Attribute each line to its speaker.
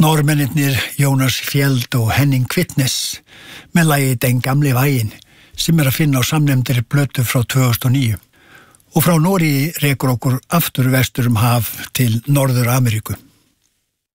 Speaker 1: Norrmennirnir Jonas Fjeld og Henning Kvitnes með lagið Den gamle veien sem að finna á samnefndri plötu frá 2009. Og frá Noregi rekur okkur aftur vestur haf til Norður Ameríku.